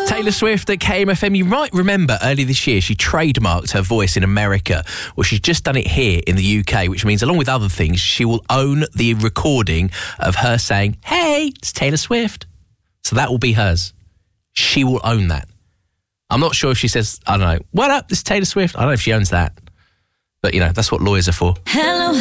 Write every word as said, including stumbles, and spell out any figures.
Taylor Swift at K M F M. You might remember earlier this year she trademarked her voice in America. Well, she's just done it here in the U K, which means, along with other things, she will own the recording of her saying, "Hey, it's Taylor Swift." So that will be hers. She will own that. I'm not sure if she says, I don't know, "What up, this is Taylor Swift." I don't know if she owns that. But, you know, that's what lawyers are for. Hello.